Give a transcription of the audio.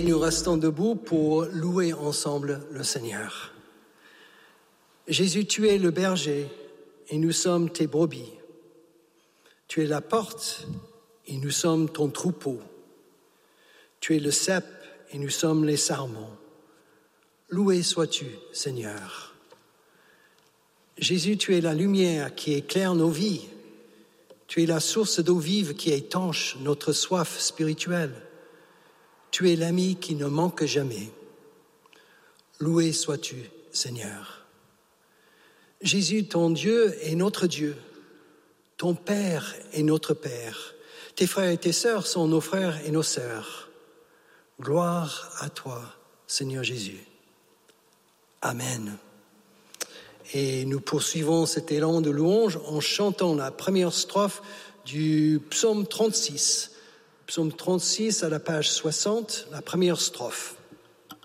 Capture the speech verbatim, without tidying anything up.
Et nous restons debout pour louer ensemble le Seigneur. Jésus, tu es le berger et nous sommes tes brebis. Tu es la porte et nous sommes ton troupeau. Tu es le cep et nous sommes les sarments. Loué sois-tu, Seigneur. Jésus, tu es la lumière qui éclaire nos vies. Tu es la source d'eau vive qui étanche notre soif spirituelle. Tu es l'ami qui ne manque jamais. Loué sois-tu, Seigneur. Jésus, ton Dieu est notre Dieu. Ton Père est notre Père. Tes frères et tes sœurs sont nos frères et nos sœurs. Gloire à toi, Seigneur Jésus. Amen. Et nous poursuivons cet élan de louange en chantant la première strophe du psaume trente-six. Psaume trente-six à la page soixante, la première strophe.